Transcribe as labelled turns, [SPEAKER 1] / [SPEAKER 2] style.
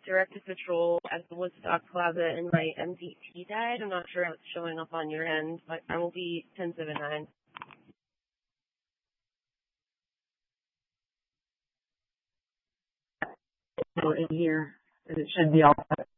[SPEAKER 1] directed patrol at the Woodstock Plaza and my MDT died. I'm not sure how it's showing up on your end, but I will be 1079.
[SPEAKER 2] In here, and it should be all set.